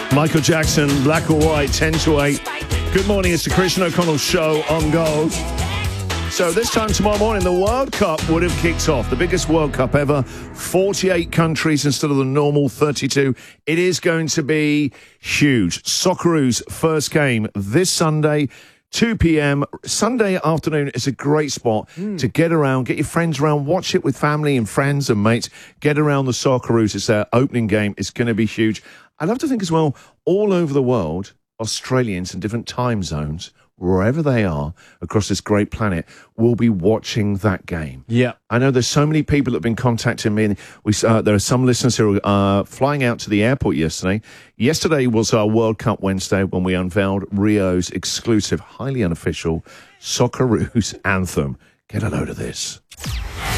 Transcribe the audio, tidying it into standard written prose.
Michael Jackson, Black or White, 10 to 8. Good morning, it's the Christian O'Connell Show on Gold. So this time tomorrow morning, the World Cup would have kicked off. The biggest World Cup ever. 48 countries instead of the normal 32. It is going to be huge. Socceroos first game this Sunday, 2 p.m. Sunday afternoon is a great spot to get around, get your friends around, watch it with family and friends and mates. Get around the Socceroos. It's their opening game. It's going to be huge. I love to think as well, all over the world, Australians in different time zones, wherever they are across this great planet, will be watching that game. Yeah. I know there's so many people that have been contacting me. And there are some listeners who are flying out to the airport yesterday. Yesterday was our World Cup Wednesday when we unveiled Rio's exclusive, highly unofficial Socceroos anthem. Get a load of this.